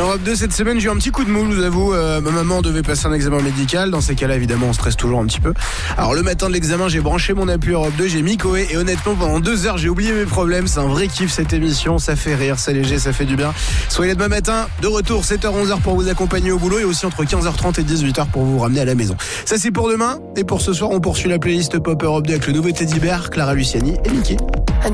Europe 2, cette semaine, j'ai eu un petit coup de mou, je vous avoue. Ma maman devait passer un examen médical. Dans ces cas-là, évidemment, on stresse toujours un petit peu. Alors, le matin de l'examen, j'ai branché mon appli Europe 2, j'ai mis Koé. Et honnêtement, pendant 2 heures, j'ai oublié mes problèmes. C'est un vrai kiff, cette émission. Ça fait rire, c'est léger, ça fait du bien. Soyez là demain matin, de retour, 7h-11h pour vous accompagner au boulot. Et aussi entre 15h30 et 18h pour vous ramener à la maison. Ça, c'est pour demain. Et pour ce soir, on poursuit la playlist Pop Europe 2 avec le nouveau Teddy Bear, Clara Luciani et Mickey.